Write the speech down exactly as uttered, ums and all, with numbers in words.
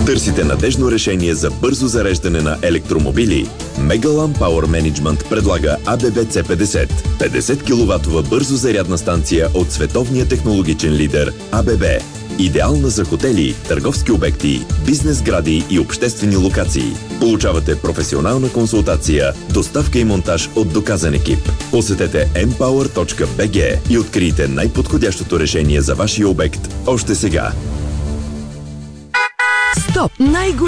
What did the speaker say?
Търсите надежно решение за бързо зареждане на електромобили? Megalan Power Management предлага А Б Б С петдесет. петдесет киловатова бързо зарядна станция от световния технологичен лидер А Б Б. Идеална за хотели, търговски обекти, бизнес сгради и обществени локации. Получавате професионална консултация, доставка и монтаж от доказан екип. Посетете ем пауър точка би джи и открийте най-подходящото решение за вашия обект още сега. Стоп! Най-голям